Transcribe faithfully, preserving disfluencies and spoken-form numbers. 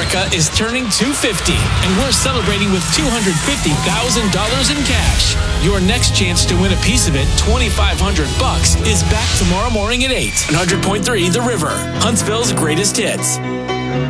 America is turning two hundred fifty, and we're celebrating with two hundred fifty thousand dollars in cash. Your next chance to win a piece of it, twenty-five hundred bucks, is back tomorrow morning at eight. one hundred point three The River, Huntsville's greatest hits.